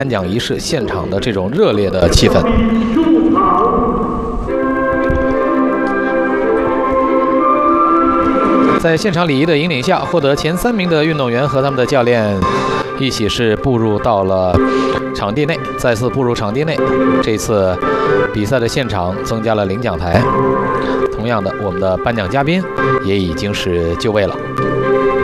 颁奖仪式现场的这种热烈的气氛。在现场礼仪的引领下，获得前3名的运动员和他们的教练一起是步入到了场地内，再次步入场地内。这次比赛的现场增加了领奖台，同样的，我们的颁奖嘉宾也已经是就位了。